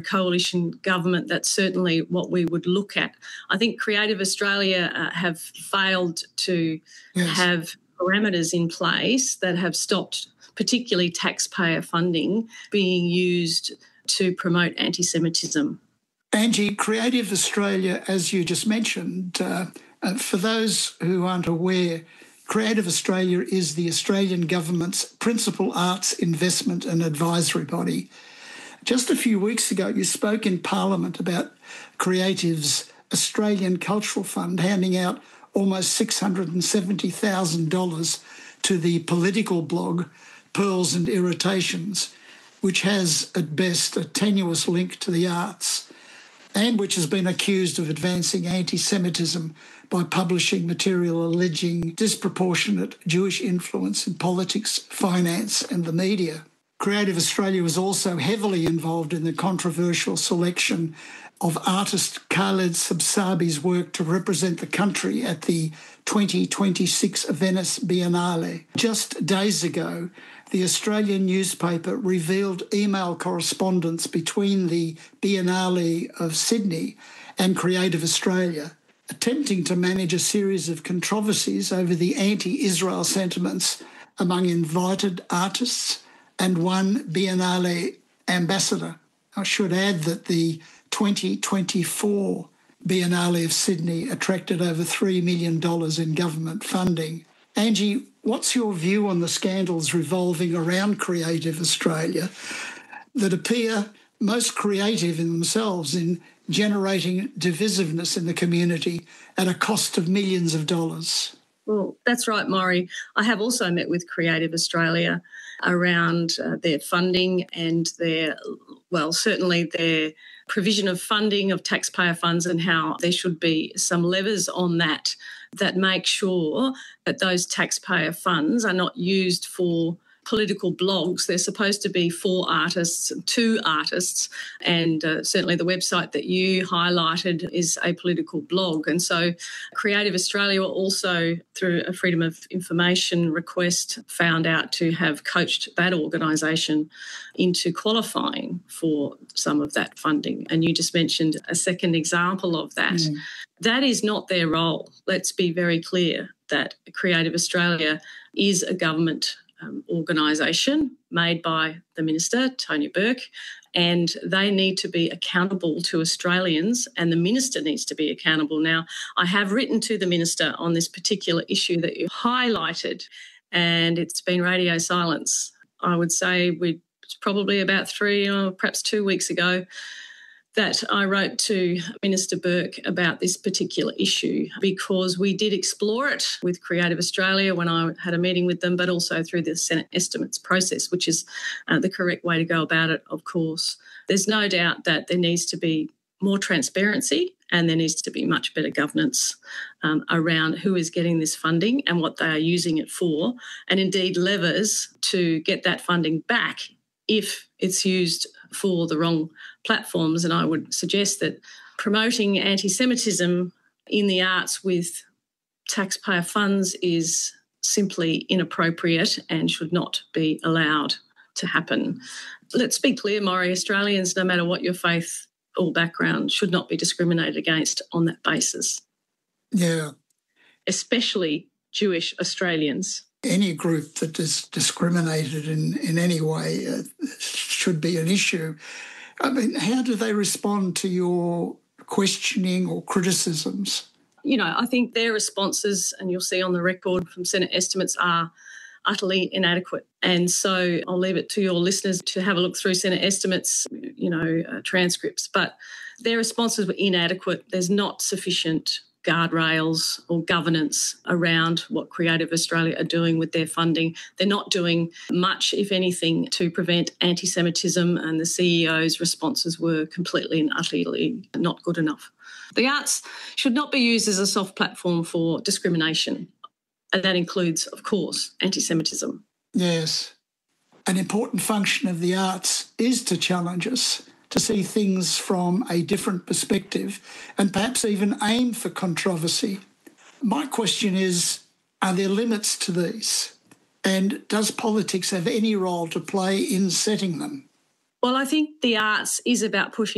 coalition government, that's certainly what we would look at. I think Creative Australia have failed to have parameters in place that have stopped particularly taxpayer funding being used to promote anti-Semitism. Angie, Creative Australia, as you just mentioned, for those who aren't aware, Creative Australia is the Australian government's principal arts investment and advisory body. Just a few weeks ago, you spoke in Parliament about Creative's Australian Cultural Fund handing out almost $670,000 to the political blog Pearls and Irritations, which has at best a tenuous link to the arts and which has been accused of advancing anti-Semitism by publishing material alleging disproportionate Jewish influence in politics, finance and the media. Creative Australia was also heavily involved in the controversial selection of artist Khaled Sabsabi's work to represent the country at the 2026 Venice Biennale. Just days ago, the Australian newspaper revealed email correspondence between the Biennale of Sydney and Creative Australia, attempting to manage a series of controversies over the anti-Israel sentiments among invited artists and one Biennale ambassador. I should add that the 2024 Biennale of Sydney attracted over $3 million in government funding. Angie, what's your view on the scandals revolving around Creative Australia that appear most creative in themselves in generating divisiveness in the community at a cost of millions of dollars? Well, that's right, Maury. I have also met with Creative Australia around their funding and certainly their provision of funding of taxpayer funds and how there should be some levers on that make sure that those taxpayer funds are not used for political blogs. They're supposed to be for artists, to artists, and certainly the website that you highlighted is a political blog. And so Creative Australia also, through a Freedom of Information request, found out to have coached that organisation into qualifying for some of that funding. And you just mentioned a second example of that. Mm. That is not their role. Let's be very clear that Creative Australia is a government organisation made by the Minister, Tony Burke, and they need to be accountable to Australians and the Minister needs to be accountable. Now, I have written to the Minister on this particular issue that you highlighted and it's been radio silence. I would say it's probably about 3 or perhaps 2 weeks ago that I wrote to Minister Burke about this particular issue because we did explore it with Creative Australia when I had a meeting with them, but also through the Senate estimates process, which is the correct way to go about it, of course. There's no doubt that there needs to be more transparency and there needs to be much better governance around who is getting this funding and what they are using it for, and indeed levers to get that funding back if it's used for the wrong platforms. And I would suggest that promoting anti-Semitism in the arts with taxpayer funds is simply inappropriate and should not be allowed to happen. Let's be clear, Maury, Australians, no matter what your faith or background, should not be discriminated against on that basis. Yeah. Especially Jewish Australians. Any group that is discriminated in any way should be an issue. I mean, how do they respond to your questioning or criticisms? You know, I think their responses, and you'll see on the record from Senate estimates, are utterly inadequate. And so I'll leave it to your listeners to have a look through Senate estimates, transcripts. But their responses were inadequate. There's not sufficient guardrails or governance around what Creative Australia are doing with their funding. They're not doing much, if anything, to prevent anti-Semitism, and the CEO's responses were completely and utterly not good enough. The arts should not be used as a soft platform for discrimination, and that includes, of course, anti-Semitism. Yes. An important function of the arts is to challenge us, to see things from a different perspective and perhaps even aim for controversy. My question is, are there limits to these? And does politics have any role to play in setting them? Well, I think the arts is about pushing